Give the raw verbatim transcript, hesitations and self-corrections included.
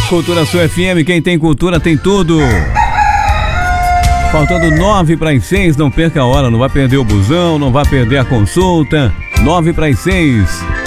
Cultura Sul F M, quem tem cultura tem tudo. Faltando nove para as seis, não perca a hora, não vai perder o busão, não vai perder a consulta. Nove para as seis.